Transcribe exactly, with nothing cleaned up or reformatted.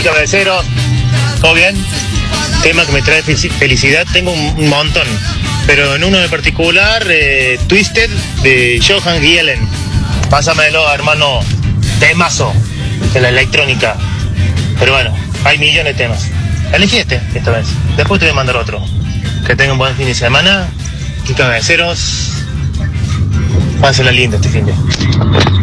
cabeceros, ¿todo bien? Tema que me trae felicidad, tengo un, un montón, pero en uno en particular, eh, Twisted de Johan Gielen. Pásamelo, hermano, temazo de la electrónica. Pero bueno, hay millones de temas. Elegí este, esta vez. Después te voy a mandar otro. Que tengan un buen fin de semana. Y cabeceros, pásenla linda este fin de.